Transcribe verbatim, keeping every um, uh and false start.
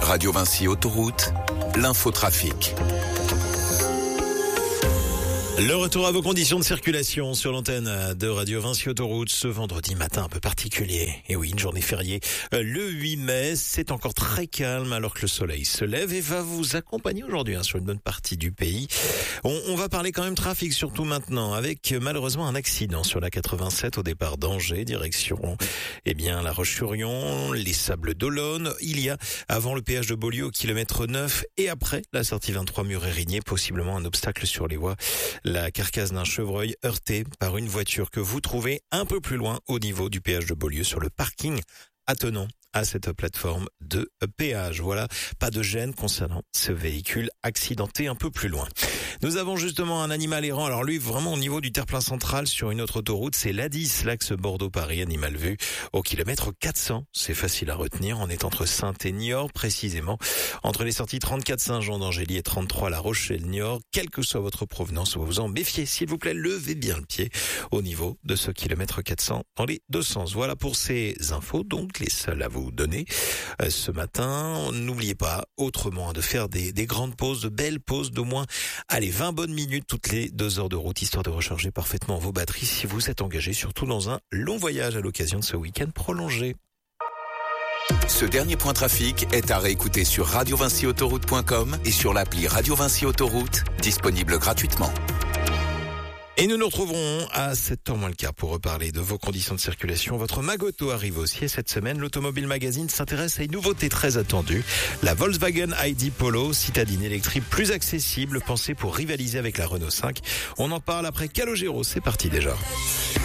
Radio Vinci Autoroute, l'infotrafic. Le retour à vos conditions de circulation sur l'antenne de Radio Vinci Autoroute ce vendredi matin un peu particulier. Et oui, une journée fériée. Le huit mai, c'est encore très calme alors que le soleil se lève et va vous accompagner aujourd'hui hein, sur une bonne partie du pays. On, on va parler quand même trafic, surtout maintenant, avec malheureusement un accident sur la quatre-vingt-sept au départ d'Angers, direction eh bien la Roche-sur-Yon, les Sables d'Olonne. Il y a avant le péage de Beaulieu au kilomètre neuf et après la sortie vingt-trois Muret-Rigné, possiblement un obstacle sur les voies. La carcasse d'un chevreuil heurté par une voiture que vous trouvez un peu plus loin au niveau du péage de Beaulieu sur le parking attenant à cette plateforme de péage. Voilà, pas de gêne concernant ce véhicule accidenté un peu plus loin. Nous avons justement un animal errant. Alors lui, vraiment au niveau du terre-plein central sur une autre autoroute, c'est l'A dix, l'axe Bordeaux-Paris, animal vu au kilomètre quatre cents. C'est facile à retenir. On est entre Saintes et Niort, précisément. Entre les sorties trente-quatre Saint-Jean d'Angély et trente-trois La Rochelle-Niort. Quelle que soit votre provenance, vous vous en méfiez. S'il vous plaît, levez bien le pied au niveau de ce kilomètre quatre cents dans les deux sens. Voilà pour ces infos, donc les seules à vous donner euh, ce matin. N'oubliez pas, autrement, de faire des, des grandes pauses, de belles pauses d'au moins, allez, vingt bonnes minutes toutes les deux heures de route, histoire de recharger parfaitement vos batteries si vous êtes engagé, surtout dans un long voyage à l'occasion de ce week-end prolongé. Ce dernier point trafic est à réécouter sur radio vinci autoroute point com et sur l'appli Radio Vinci Autoroute, disponible gratuitement. Et nous nous retrouverons à sept heures moins le quart pour reparler de vos conditions de circulation. Votre Magoto arrive aussi et cette semaine, l'Automobile Magazine s'intéresse à une nouveauté très attendue. La Volkswagen I D Polo, citadine électrique plus accessible, pensée pour rivaliser avec la Renault cinq. On en parle après Calogero, c'est parti déjà.